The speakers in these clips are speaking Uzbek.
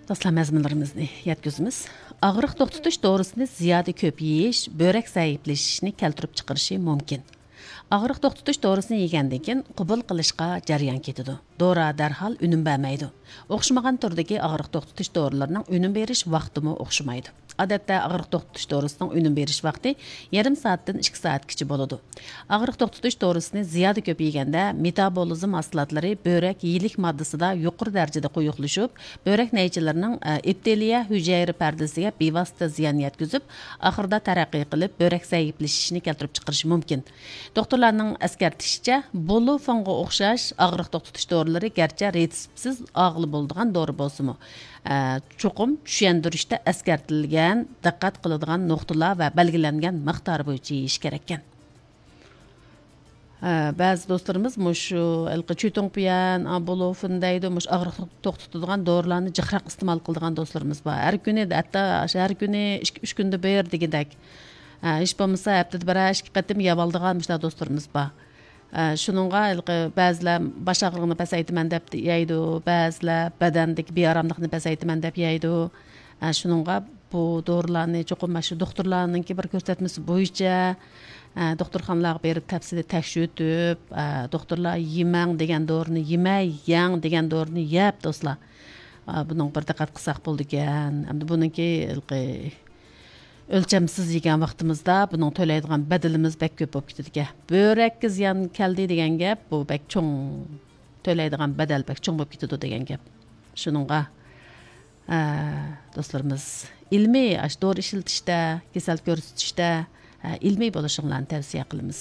Dostlar məzmunlarımızı yetkizimiz. Ağırıq toxtutuş doğrusunu ziyadə köp yeyiş, börək zayıfleşishini keltirib chiqarishi mumkin. Ağırıq toxtutuş doğrusunu yegəndən keyin qubul qilishqa jarayan ketidi. Dora dərhal ünüm berməydi. Oxşamagan turdagi ağırıq toxtutuş doğrularının ünüm berish vaqtimi oxşamaydi. Odatda ağırıq toxtutuş doğrusunun ünüm berish vaqti yarım saatdan 2 saatgacha bo'ladi. Ağırıq toxtutuş doğrusunu ziyoda ko'p yeganda metabolizm mahsulotlari börək yeyilik moddasida yuqori darajada quyuqlashib, börək naychilarining epiteliya hujayra pardasiga bevosita ziyon yetkazib, oxirida taraqqiy qilib börək zaiflashishini keltirib chiqarishi mumkin. Doktorlarning eskartishicha, bolu fonga o'xshash ağırıq toxtutuş doğruları garchi retseptsiz og'li bo'ladigan dori bo'lsa-mu, cho'qim tushuntirishda eskartilgan, diqqat qiladigan nuqtalar va belgilangan miqdor bo'yicha yeyish kerak ekan. Ba'zi do'stlarimiz mushu çütün piyan, abolofin deydi, mush ağırıq to'xtatadigan dorilarni jiqroq iste'mol qiladigan do'stlarimiz bor. Har kuni, hatto har kuni 2-3 kunda bir degandek. Hech bo'lmasa haftada bir 2 qatim yeb oladigan mushlar do'stlarimiz bor. Shuningga ba'zilar bosh og'rig'ini pasaytaman deb yeydi, ba'zilar badandagi beoromlikni pasaytaman deb yeydi. Shuningga bu dorilarni cho'qim shu doktorlarning bir ko'rsatmasi bo'yicha doktorxonalarga berib tafsili tekshirib, doktorlar yemang degan dorini yemay, yang degan dorini yeb do'stlar. Buning bir diqqat qilsak bo'ldi ekan. Endi buningki o'lchamsiz yegan vaqtimizda buning to'laydigan badalimiz bek ko'p bo'lib ketadi ekan. Börekka ziyon keldi degan gap, bu bek cho'ng to'laydigan badal bek cho'ng bo'lib ketadi degan gap. Shuningga do'stlarimiz ilmiy dori ishlatishda, kasal ko'rsatishda ilmiy bo'lishinglarni tavsiya qilamiz.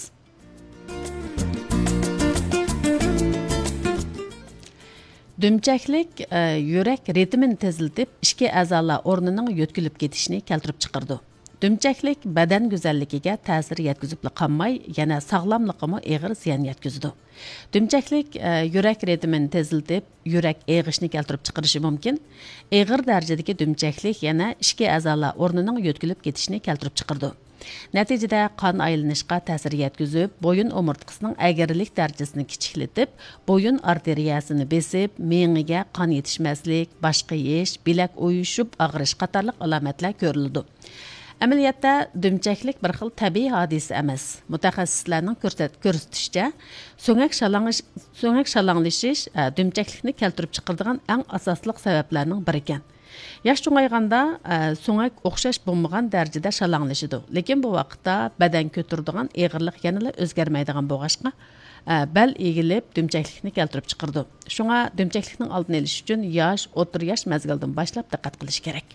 Dümçəklik yurak ritmini teziltib, ishki a'zolar o'rnining yo'tkilib ketishini keltirib chiqardi. Dümçəklik badan go'zalligiga ta'sir yetkazib qolmay, yana sog'lomligimga og'ir ziyon yetkazadi. Dümçəklik yurak ritmini teziltib, yurak eg'ishini keltirib chiqarishi mumkin. Og'ir darajadagi dümçəklik yana ishki a'zolar o'rnining yo'tkilib ketishini keltirib chiqardi. Natijada qon aylanishga ta'sir yetkazib, bo'yin o'mirtqisining agarlik darajasini kichiklatib, bo'yin arteriyasini besib, miyaga qon yetishmaslik, bosh qiyish, bilak o'yishib, og'rish qatorliq alomatlar ko'riladi. Amaliyotda dümçəklik bir xil tabiiy hodisa emas. Mutaxassislarning ko'rsatishicha, so'ngak shalanglashish dümçəklikni keltirib chiqaradigan eng asosli sabablarning biri ekan. Yaş cho'ng'ayganda so'ngak o'xshash bo'lmagan darajada shalanglashadi. Lekin bu vaqtda badan ko'taradigan og'irlik yanada o'zgarmaydigan bo'lg'ashqa bel egilib dümçəklikni keltirib chiqardi. Shunga dümçəklikning oldini olish uchun yosh, o'rta yosh mazgildan boshlab diqqat qilish kerak.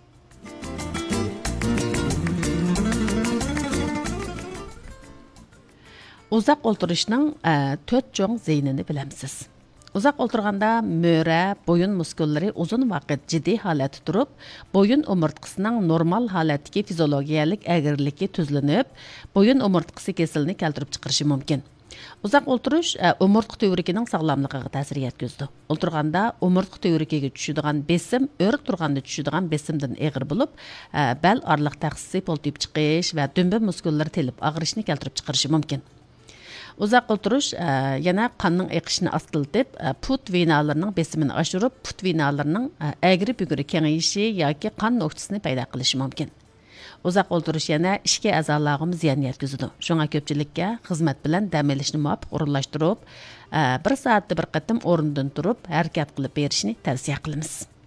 Uzoq o'ltirishning 4 cho'ng ziynini bilamsiz. Uzoq o'ltirganda mo'ra, bo'yin muskullari uzun vaqt jiddiy holatda turib, bo'yin o'mirtqisining normal holatdagi fiziologiyalik agirligi tuzlanib, bo'yin o'mirtqisi kasalini keltirib chiqarishi mumkin. Uzoq o'ltirish o'mirtqa tuvrikining sog'lomligiga ta'sir yetkazadi. O'ltirganda o'mirtqa tuvrikiga tushadigan besim, o'rib turganda tushadigan besimdan og'ir bo'lib, bel orliq taqsisi poltib chiqish va dumba muskullari telib og'rishni keltirib chiqarishi mumkin. Uzoq o'tirish yana qonning eqishini ostiltib, put venalarining besimini oshirib, put venalarining agri-bugri kengayishi yoki qon nuqtasini paydo qilishi mumkin. Uzoq o'tirish yana ishki a'zolarga ziyon yetkazadi. Shunga ko'pchilikka xizmat bilan dam olishni muvofiq o'rinlashtirib, 1 soatda bir qatim o'rnidan turib, harakat qilib berishni tavsiya qilamiz.